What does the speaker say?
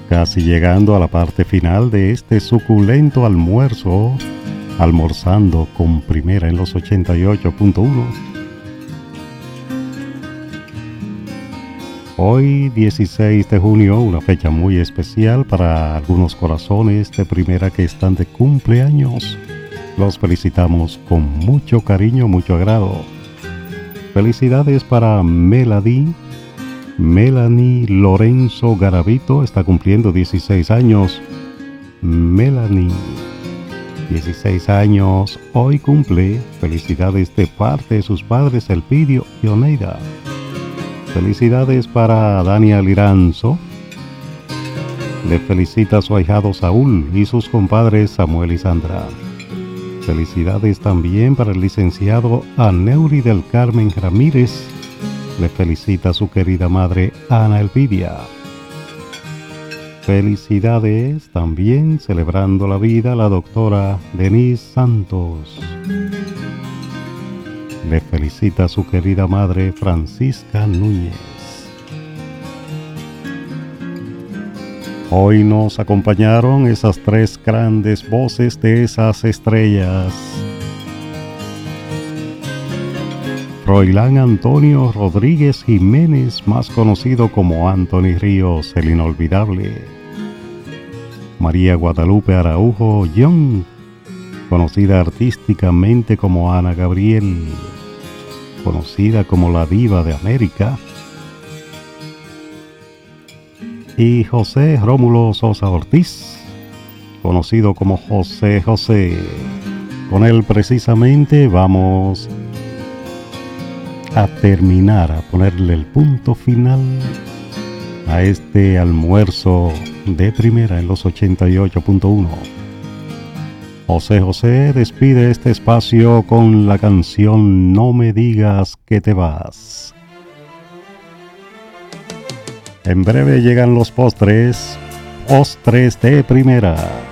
Casi llegando a la parte final de este suculento almuerzo, almorzando con Primera en los 88.1. Hoy 16 de junio, una fecha muy especial para algunos corazones de Primera que están de cumpleaños. Los felicitamos con mucho cariño, mucho agrado. Felicidades para Melanie Lorenzo Garavito, está cumpliendo 16 años. Melanie, 16 años, hoy cumple. Felicidades de parte de sus padres Elpidio y Oneida. Felicidades para Dania Liranzo. Le felicita a su ahijado Saúl y sus compadres Samuel y Sandra. Felicidades también para el licenciado Aneuri del Carmen Ramírez. Le felicita a su querida madre Ana Elpidia. Felicidades también celebrando la vida la doctora Denise Santos. Le felicita a su querida madre Francisca Núñez. Hoy nos acompañaron esas tres grandes voces de esas estrellas. Froilán Antonio Rodríguez Jiménez, más conocido como Anthony Ríos, el inolvidable. María Guadalupe Araujo Young, conocida artísticamente como Ana Gabriel, conocida como la Diva de América. Y José Rómulo Sosa Ortiz, conocido como José José. Con él precisamente vamos a terminar, a ponerle el punto final a este almuerzo de Primera en los 88.1. José José despide este espacio con la canción No me digas que te vas. En breve llegan los postres de Primera.